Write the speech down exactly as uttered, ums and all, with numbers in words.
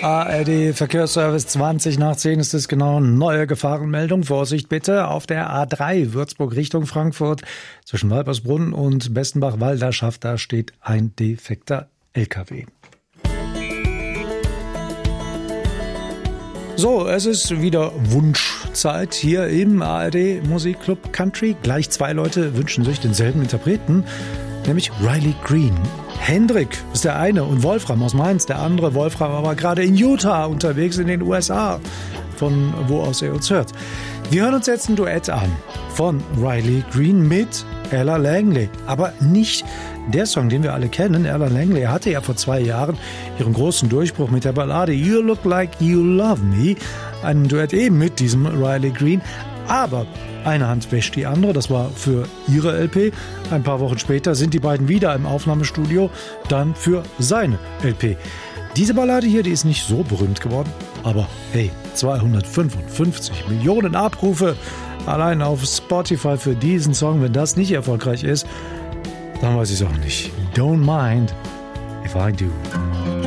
A R D Verkehrsservice zwanzig nach zehn ist es genau. Neue Gefahrenmeldung. Vorsicht bitte auf der A drei Würzburg Richtung Frankfurt. Zwischen Walpersbrunn und Bestenbach-Walderschaft, da steht ein defekter L K W. So, es ist wieder Wunschzeit hier im A R D Musikclub Country. Gleich zwei Leute wünschen sich denselben Interpreten, nämlich Riley Green. Hendrik ist der eine und Wolfram aus Mainz, der andere. Wolfram aber gerade in Utah unterwegs in den U S A, von wo aus er uns hört. Wir hören uns jetzt ein Duett an von Riley Green mit Ella Langley, aber nicht der Song, den wir alle kennen. Ella Langley hatte ja vor zwei Jahren ihren großen Durchbruch mit der Ballade You Look Like You Love Me, ein Duett eben mit diesem Riley Green. Aber eine Hand wäscht die andere, das war für ihre L P. Ein paar Wochen später sind die beiden wieder im Aufnahmestudio, dann für seine L P. Diese Ballade hier, die ist nicht so berühmt geworden, aber hey, zweihundertfünfundfünfzig Millionen Abrufe allein auf Spotify für diesen Song. Wenn das nicht erfolgreich ist, dann weiß ich es auch nicht. Don't mind if I do.